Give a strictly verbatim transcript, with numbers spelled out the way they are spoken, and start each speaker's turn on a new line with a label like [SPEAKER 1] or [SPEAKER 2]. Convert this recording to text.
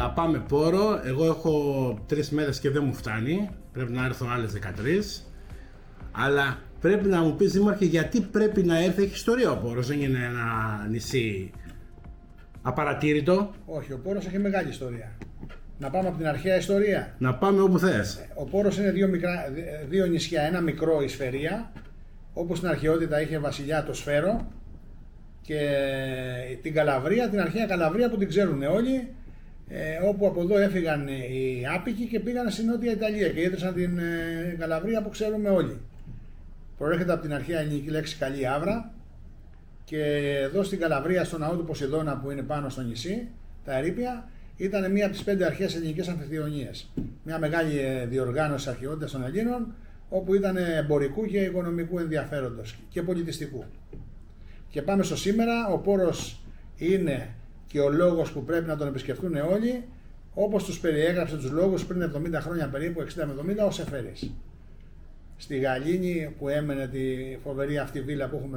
[SPEAKER 1] αγαπάμε Πόρο. Εγώ έχω τρεις μέρες και δεν μου φτάνει. Πρέπει να έρθω άλλες δεκατρείς. Αλλά πρέπει να μου πεις, Δήμαρχε, γιατί πρέπει να έρθει. Έχει ιστορία ο Πόρος, δεν είναι ένα νησί απαρατήρητο.
[SPEAKER 2] Όχι, ο Πόρος έχει μεγάλη ιστορία. Να πάμε από την αρχαία ιστορία.
[SPEAKER 1] Να πάμε όπου θες.
[SPEAKER 2] Ο Πόρος είναι δύο, μικρά, δύο νησιά, ένα μικρό, η Σφαιρία, όπου στην αρχαιότητα είχε βασιλιά το Σφαίρο, και την Καλαβρία, την αρχαία Καλαβρία που την ξέρουν όλοι, ε, όπου από εδώ έφυγαν οι Άπικοι και πήγαν στην Νότια Ιταλία και ίδρυσαν την ε, Καλαβρία που ξέρουμε όλοι. Προέρχεται από την αρχαία ελληνική λέξη καλή άβρα, και εδώ στην Καλαβρία, στο ναό του Ποσειδώνα που είναι πάνω στο νησί, τα ερείπια, ήταν μία από τις πέντε αρχαίες ελληνικές αμφιθεωνίες. Μια μεγάλη διοργάνωση αρχαιότητας των Ελλήνων, όπου ήταν εμπορικού και οικονομικού ενδιαφέροντος και πολιτιστικού. Και πάμε στο σήμερα. Ο Πόρος είναι και ο λόγος που πρέπει να τον επισκεφτούν όλοι, όπως τους περιέγραψε τους λόγους πριν εβδομήντα χρόνια περίπου, εξήντα με εβδομήντα, ο Σεφέρης. Στη Γαλήνη που έμενε τη φοβερή αυτή βίλα που έχουμε